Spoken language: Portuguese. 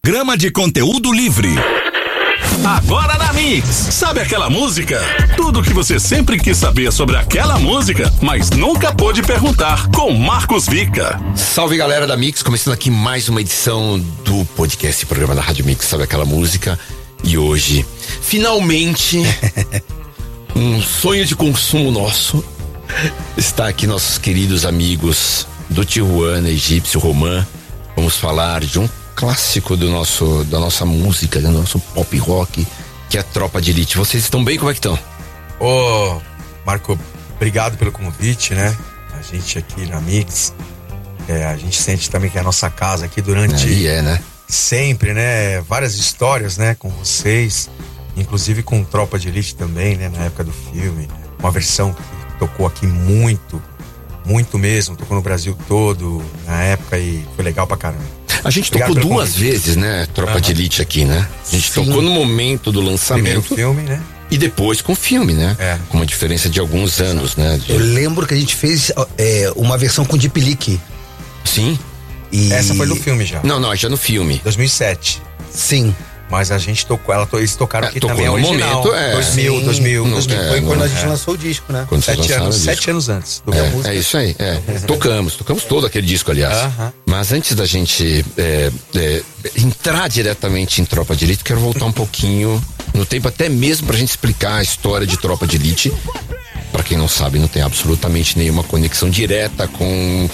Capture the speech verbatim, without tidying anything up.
Grama de conteúdo livre. Agora na Mix, sabe aquela música? Tudo o que você sempre quis saber sobre aquela música, mas nunca pôde perguntar, com Marcos Vica. Salve galera da Mix, começando aqui mais uma edição do podcast, programa da Rádio Mix, sabe aquela música? E hoje, finalmente, um sonho de consumo nosso, está aqui nossos queridos amigos do Tijuana, Egípcio, Romã. Vamos falar de um clássico do nosso, da nossa música, do nosso pop rock, que é a Tropa de Elite. Vocês estão bem? Como é que estão? Ô, Marco, obrigado pelo convite, né? A gente aqui na Mix, é, a gente sente também que é a nossa casa aqui durante... Aí é, né? Sempre, né? Várias histórias, né? Com vocês, inclusive com Tropa de Elite também, né? Na época do filme, uma versão que tocou aqui muito, muito mesmo, tocou no Brasil todo, na época, e foi legal pra caramba. A gente Obrigado tocou duas convite. vezes, né? Tropa Uhum. de Elite aqui, né? A gente Sim. tocou no momento do lançamento. Primeiro filme, né? E depois com o filme, né? É. Com uma diferença de alguns anos, né? De... Eu lembro que a gente fez é, uma versão com Deep Leak. Sim? E... Essa foi no filme já, Não, não, já no filme. dois mil e sete. Sim. Mas a gente tocou, ela, eles tocaram É, aqui tocou também, a no original. momento, é. dois mil, Sim. dois mil, Não, dois mil. é, Foi não, quando a é. gente lançou o disco, né? Quando vocês Sete lançaram anos, o disco. sete anos antes do que a É, música. é isso aí, é. Tocamos, tocamos todo aquele disco, aliás. Aham. Mas antes da gente é, é, entrar diretamente em Tropa de Elite, quero voltar um pouquinho no tempo, até mesmo pra gente explicar a história de Tropa de Elite. Pra quem não sabe, não tem absolutamente nenhuma conexão direta com